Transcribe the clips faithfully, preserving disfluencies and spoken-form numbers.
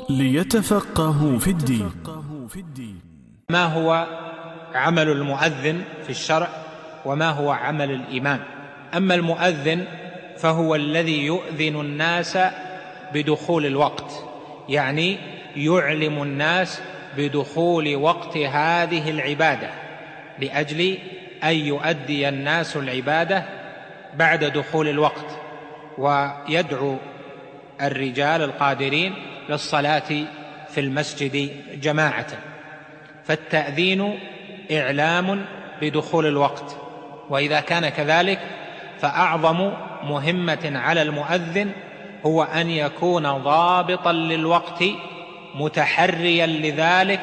ليتفقهوا في الدين. ما هو عمل المؤذن في الشرع وما هو عمل الإمام؟ أما المؤذن فهو الذي يؤذن الناس بدخول الوقت، يعني يعلم الناس بدخول وقت هذه العبادة لأجل أن يؤدي الناس العبادة بعد دخول الوقت، ويدعو الرجال القادرين للصلاة في المسجد جماعة. فالتأذين إعلام بدخول الوقت، وإذا كان كذلك فأعظم مهمة على المؤذن هو أن يكون ضابطا للوقت متحريا لذلك،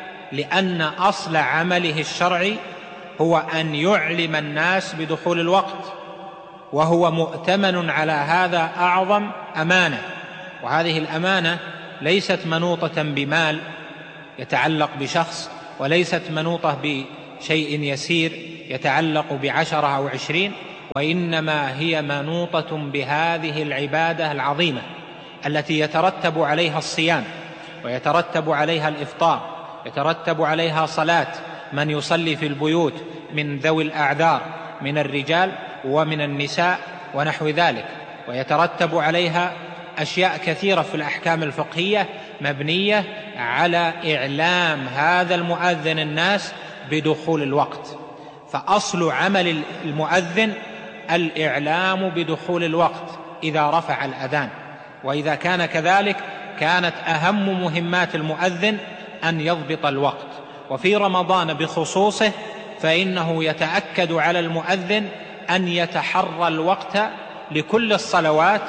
لأن أصل عمله الشرعي هو أن يعلم الناس بدخول الوقت، وهو مؤتمن على هذا أعظم أمانة. وهذه الأمانة ليست منوطة بمال يتعلق بشخص، وليست منوطة بشيء يسير يتعلق بعشرة أو عشرين، وإنما هي منوطة بهذه العبادة العظيمة التي يترتب عليها الصيام، ويترتب عليها الإفطار، يترتب عليها صلاة من يصلي في البيوت من ذوي الأعذار من الرجال ومن النساء ونحو ذلك، ويترتب عليها أشياء كثيرة في الأحكام الفقهية مبنية على إعلام هذا المؤذن الناس بدخول الوقت. فأصل عمل المؤذن الإعلام بدخول الوقت إذا رفع الأذان، وإذا كان كذلك كانت أهم مهمات المؤذن أن يضبط الوقت. وفي رمضان بخصوصه فإنه يتأكد على المؤذن أن يتحرى الوقت لكل الصلوات،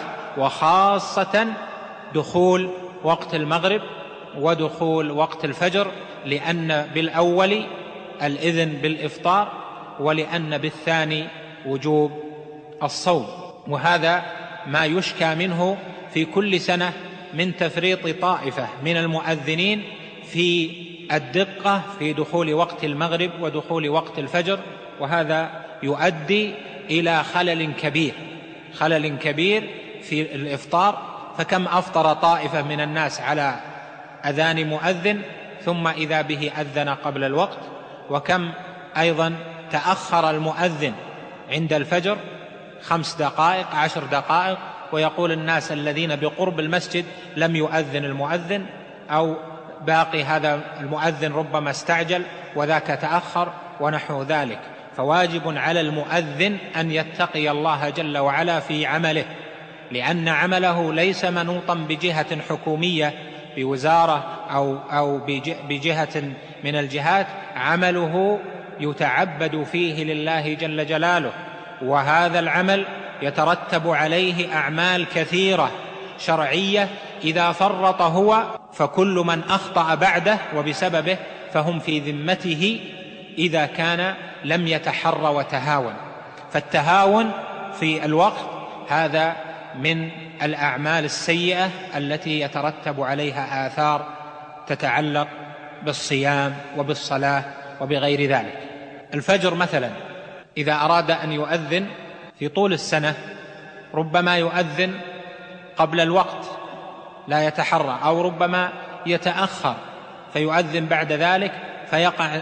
وخاصة دخول وقت المغرب ودخول وقت الفجر، لأن بالأول الإذن بالإفطار، ولأن بالثاني وجوب الصوم. وهذا ما يشكى منه في كل سنة من تفريط طائفة من المؤذنين في الدقة في دخول وقت المغرب ودخول وقت الفجر، وهذا يؤدي إلى خلل كبير خلل كبير في الإفطار. فكم أفطر طائفة من الناس على أذان مؤذن ثم إذا به أذن قبل الوقت، وكم أيضا تأخر المؤذن عند الفجر خمس دقائق عشر دقائق، ويقول الناس الذين بقرب المسجد لم يؤذن المؤذن، أو باقي هذا المؤذن ربما استعجل وذاك تأخر ونحو ذلك. فواجب على المؤذن أن يتقي الله جل وعلا في عمله، لأن عمله ليس منوطا بجهة حكومية بوزارة أو, أو بجهة من الجهات، عمله يتعبد فيه لله جل جلاله، وهذا العمل يترتب عليه أعمال كثيرة شرعية. إذا فرط هو فكل من أخطأ بعده وبسببه فهم في ذمته إذا كان لم يتحرى وتهاون. فالتهاون في الوقت هذا من الأعمال السيئة التي يترتب عليها آثار تتعلق بالصيام وبالصلاة وبغير ذلك. الفجر مثلا إذا أراد أن يؤذن في طول السنة ربما يؤذن قبل الوقت لا يتحرى، أو ربما يتأخر فيؤذن بعد ذلك، فيقع,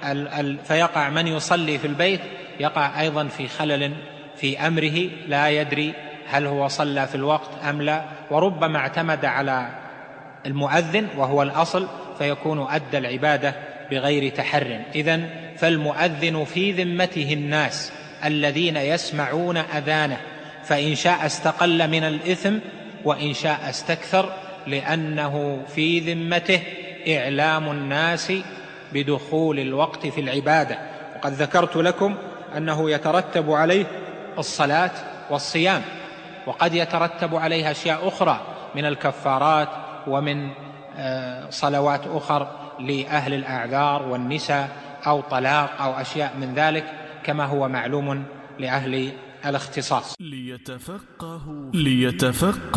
فيقع من يصلي في البيت يقع أيضا في خلل في أمره، لا يدري هل هو صلى في الوقت أم لا، وربما اعتمد على المؤذن وهو الأصل فيكون أدى العبادة بغير تحر. إذن فالمؤذن في ذمته الناس الذين يسمعون أذانه، فإن شاء استقل من الإثم وإن شاء استكثر، لأنه في ذمته إعلام الناس بدخول الوقت في العبادة. وقد ذكرت لكم أنه يترتب عليه الصلاة والصيام، وقد يترتب عليها أشياء أخرى من الكفارات ومن صلوات أخرى لأهل الأعذار والنساء أو طلاق أو أشياء من ذلك، كما هو معلوم لأهل الاختصاص. ليتفقهوا